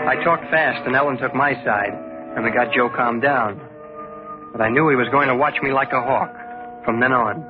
I talked fast, and Ellen took my side, and we got Joe calmed down. But I knew he was going to watch me like a hawk from then on.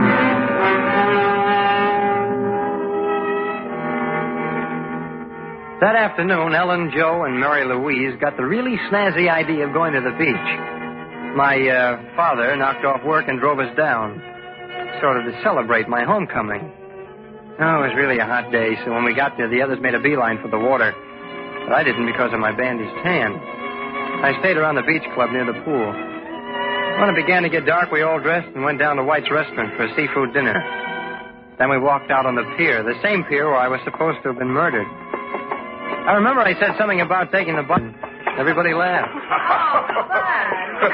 That afternoon, Ellen, Joe, and Mary Louise got the really snazzy idea of going to the beach. My father knocked off work and drove us down, sort of to celebrate my homecoming. Oh, it was really a hot day, so when we got there, the others made a beeline for the water. But I didn't because of my bandaged hand. I stayed around the beach club near the pool. When it began to get dark, we all dressed and went down to White's restaurant for a seafood dinner. Then we walked out on the pier, the same pier where I was supposed to have been murdered. I remember I said something about taking the button. Everybody laughed. Oh, Bud.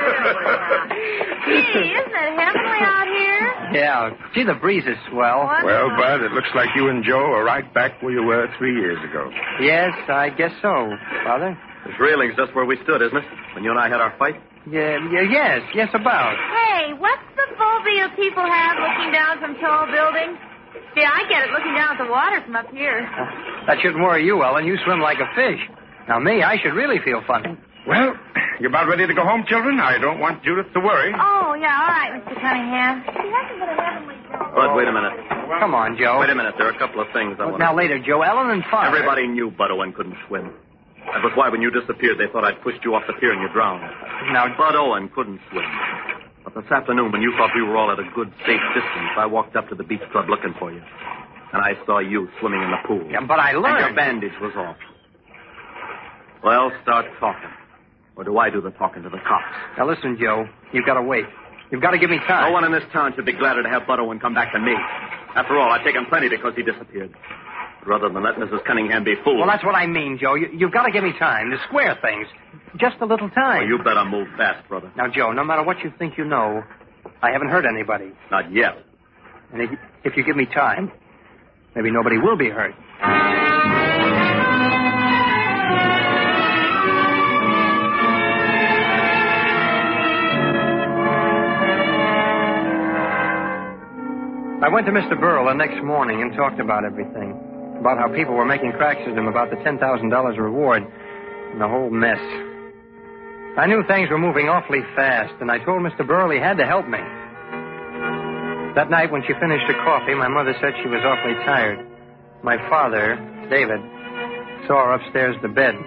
Gee, isn't it heavenly out here? Yeah. Gee, the breeze is swell. Well, Bud, it looks like you and Joe are right back where you were 3 years ago. Yes, I guess so, Father. This railing's just where we stood, isn't it? When you and I had our fight? Yes, about. Hey, what's the phobia people have looking down from tall buildings? See, I get it looking down at the water from up here. That shouldn't worry you, Ellen. You swim like a fish. Now, me, I should really feel funny. Well, you about ready to go home, children? I don't want Judith to worry. Oh, yeah, all right, Mr. Cunningham. She hasn't been a heavenly Joe. Bud, wait a minute. Come on, Joe. Wait a minute. There are a couple of things I want to... Now, later, Joe, Ellen and Father... Everybody knew Bud Owen couldn't swim. That was why when you disappeared, they thought I'd pushed you off the pier and you drowned. Now, Bud Owen couldn't swim. But this afternoon, when you thought we were all at a good, safe distance, I walked up to the beach club looking for you. And I saw you swimming in the pool. Yeah, but I learned... And your bandage was off. Well, start talking. Or do I do the talking to the cops? Now, listen, Joe. You've got to wait. You've got to give me time. No one in this town should be gladder to have Bud Owen come back than me. After all, I've taken plenty because he disappeared. Rather than let Mrs. Cunningham be fooled. Well, that's what I mean, Joe. You've got to give me time to square things. Just a little time. Well, you better move fast, brother. Now, Joe, no matter what you think you know, I haven't hurt anybody. Not yet. And if you give me time, maybe nobody will be hurt. I went to Mr. Burrell the next morning and talked about everything. About how people were making cracks at him about the $10,000 reward and the whole mess. I knew things were moving awfully fast, and I told Mr. Burrell he had to help me. That night when she finished her coffee, my mother said she was awfully tired. My father, David, saw her upstairs to bed.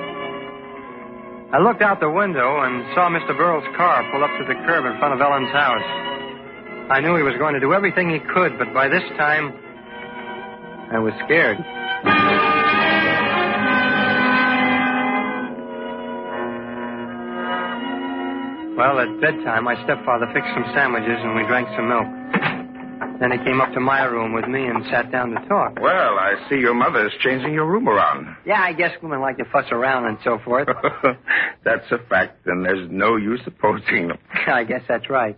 I looked out the window and saw Mr. Burrell's car pull up to the curb in front of Ellen's house. I knew he was going to do everything he could, but by this time, I was scared. Well, at bedtime, my stepfather fixed some sandwiches and we drank some milk. Then he came up to my room with me and sat down to talk. Well, I see your mother's changing your room around. Yeah, I guess women like to fuss around and so forth. That's a fact, and there's no use opposing them. I guess that's right.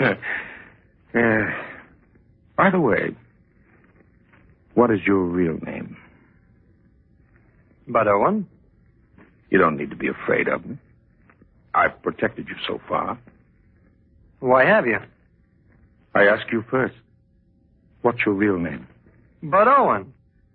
By the way, what is your real name? Bud Owen. You don't need to be afraid of me. I've protected you so far. Why have you? I ask you first. What's your real name? Bud Owen.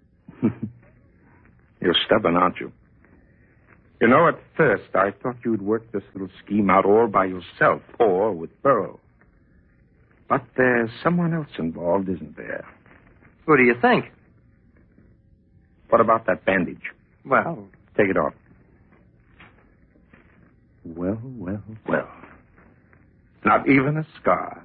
You're stubborn, aren't you? You know, at first, I thought you'd work this little scheme out all by yourself, or with Burrow. But there's someone else involved, isn't there? Who do you think? What about that bandage? Well, take it off. Well. Not even a scar.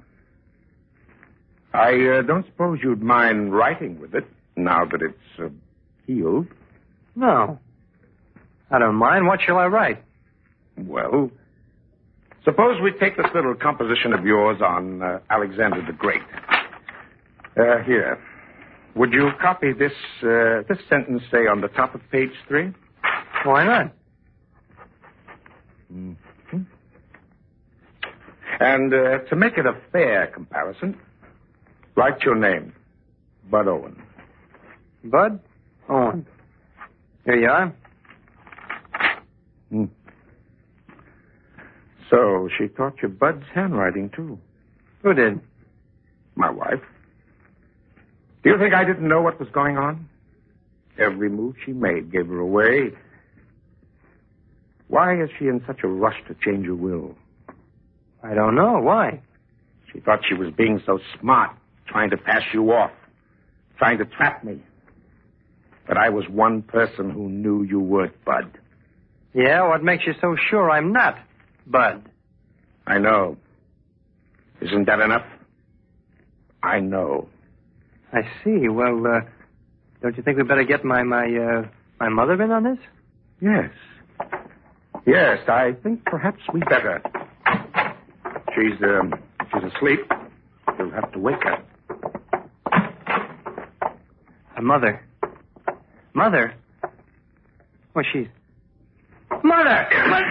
I don't suppose you'd mind writing with it, now that it's healed. No. I don't mind. What shall I write? Well, suppose we take this little composition of yours on Alexander the Great. Here. Would you copy this sentence, say, on the top of page 3? Why not? Mm-hmm. And to make it a fair comparison, write your name, Bud Owen. Bud Owen. Here you are. Hmm. So she taught you Bud's handwriting, too. Who did? My wife. Do you think I didn't know what was going on? Every move she made gave her away. Why is she in such a rush to change her will? I don't know. Why? She thought she was being so smart, trying to pass you off, trying to trap me. But I was one person who knew you weren't Bud. Yeah, what makes you so sure I'm not Bud? I know. Isn't that enough? I know. I see. Well, don't you think we'd better get my mother in on this? Yes. Yes, I think perhaps we better. She's asleep. You'll have to wake her. Mother. Mother? Well, she's... Mother!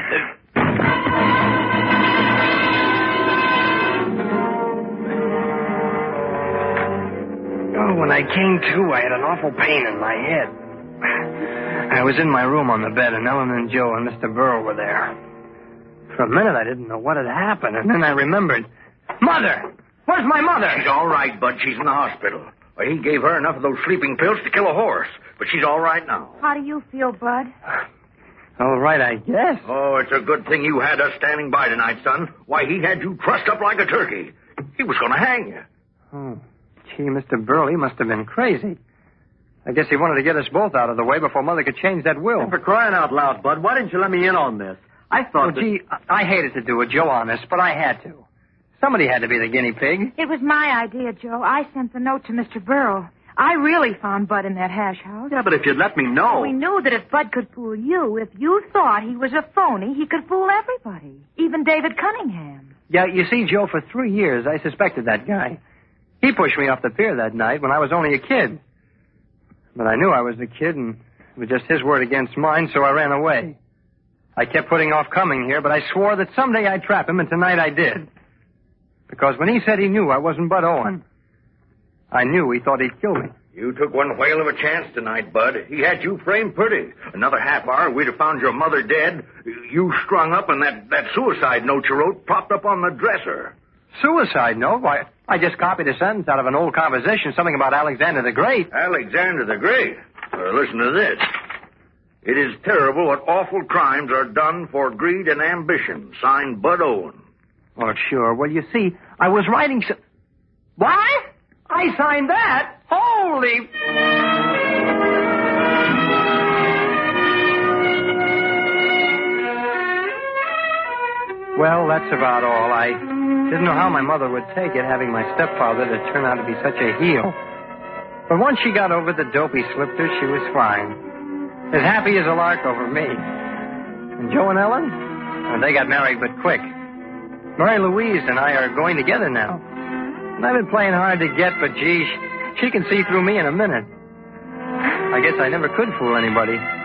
Oh, when I came to, I had an awful pain in my head. I was in my room on the bed, and Ellen and Joe and Mr. Burl were there. For a minute, I didn't know what had happened, and then I remembered. Mother! Where's my mother? She's all right, Bud. She's in the hospital. Well, he gave her enough of those sleeping pills to kill a horse, but she's all right now. How do you feel, Bud? All right, I guess. Oh, it's a good thing you had us standing by tonight, son. Why, he had you trussed up like a turkey. He was going to hang you. Oh, gee, Mr. Burl, he must have been crazy. I guess he wanted to get us both out of the way before Mother could change that will. And for crying out loud, Bud, why didn't you let me in on this? I thought gee, I hated to do it, Joe, honest, but I had to. Somebody had to be the guinea pig. It was my idea, Joe. I sent the note to Mr. Burl. I really found Bud in that hash house. Yeah, but if you'd let me know... We knew that if Bud could fool you, if you thought he was a phony, he could fool everybody. Even David Cunningham. Yeah, you see, Joe, for 3 years, I suspected that guy. He pushed me off the pier that night when I was only a kid. But I knew I was the kid, and it was just his word against mine, so I ran away. I kept putting off coming here, but I swore that someday I'd trap him, and tonight I did. Because when he said he knew I wasn't Bud Owen, I knew he thought he'd kill me. You took one whale of a chance tonight, Bud. He had you framed pretty. Another half hour, we'd have found your mother dead, you strung up, and that suicide note you wrote propped up on the dresser. Suicide note? Why, I just copied a sentence out of an old conversation, something about Alexander the Great. Alexander the Great? Listen to this. It is terrible what awful crimes are done for greed and ambition. Signed, Bud Owen. Oh, sure. Well, you see, I was writing What? I signed that? Holy... Well, that's about all. I didn't know how my mother would take it, having my stepfather to turn out to be such a heel. But once she got over the dope he slipped her, she was fine. As happy as a lark over me. And Joe and Ellen? Well, they got married, but quick. Mary Louise and I are going together now. And I've been playing hard to get, but gee, she can see through me in a minute. I guess I never could fool anybody.